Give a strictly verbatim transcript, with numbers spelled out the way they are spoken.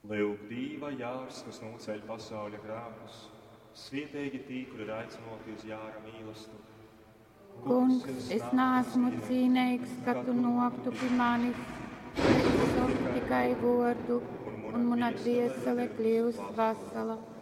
Lūk, dīva jārs, kas noceļ pasauļa grēkus, svietīgi tī, kuri ir aicinoti uz jāra mīlestību. Kungs, es neesmu cienīgs, ka tu noktu pie manis, es saku tikai vārdu, un mana dvēsele kļūst vesela.